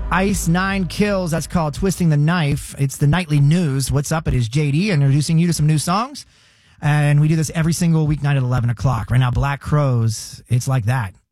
Ice 9 kills. That's called Twisting the Knife. It's the nightly news. What's up? It is JD introducing you to some new songs. And we do this every single weeknight at 11 o'clock. Right now, Black Crowes, It's Like That.